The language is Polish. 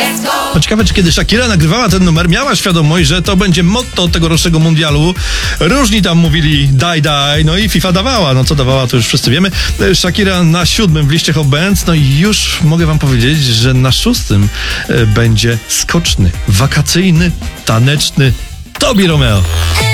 No ciekawe, czy kiedy Shakira nagrywała ten numer, miała świadomość, że to będzie motto tegorocznego mundialu. Różni tam mówili daj, no i FIFA dawała. No co dawała, to już wszyscy wiemy. Shakira na 7 w liście Hot Bands, no i już mogę wam powiedzieć, że na 6 będzie skoczny, wakacyjny, taneczny Tobi Romeo.